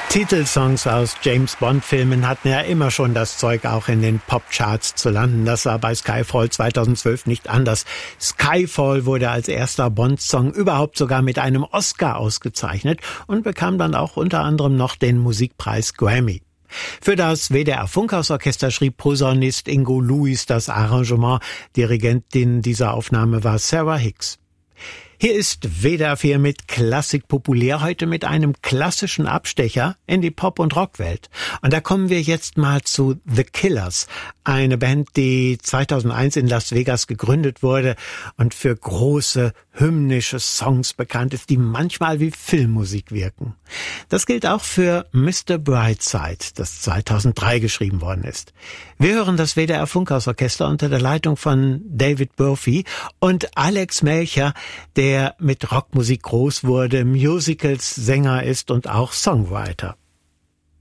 Titelsongs aus James-Bond-Filmen hatten ja immer schon das Zeug, auch in den Popcharts zu landen. Das war bei Skyfall 2012 nicht anders. Skyfall wurde als erster Bond-Song überhaupt sogar mit einem Oscar ausgezeichnet und bekam dann auch unter anderem noch den Musikpreis Grammy. Für das WDR Funkhausorchester schrieb Posaunist Ingo Lewis das Arrangement. Dirigentin dieser Aufnahme war Sarah Hicks. Hier ist WDR 4 mit Klassik populär, heute mit einem klassischen Abstecher in die Pop- und Rockwelt. Und da kommen wir jetzt mal zu The Killers, eine Band, die 2001 in Las Vegas gegründet wurde und für große hymnische Songs bekannt ist, die manchmal wie Filmmusik wirken. Das gilt auch für Mr. Brightside, das 2003 geschrieben worden ist. Wir hören das WDR Funkhausorchester unter der Leitung von David Burfey und Alex Melcher, der mit Rockmusik groß wurde, Musicals Sänger ist und auch Songwriter.